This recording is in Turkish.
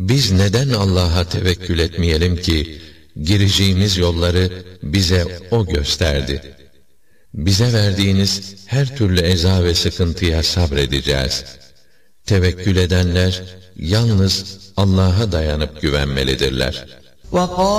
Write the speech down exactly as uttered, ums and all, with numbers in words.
biz neden Allah'a tevekkül etmeyelim ki, gireceğimiz yolları bize O gösterdi. Bize verdiğiniz her türlü eza ve sıkıntıya sabredeceğiz. Tevekkül edenler, yalnız Allah'a dayanıp güvenmelidirler.